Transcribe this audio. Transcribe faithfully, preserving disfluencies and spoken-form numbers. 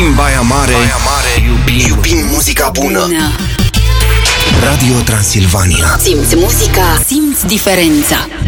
Iubim Baia Mare, Baia Mare. Iubim, iubim muzica bună. bună Radio Transilvania. Simți muzica, simți diferența.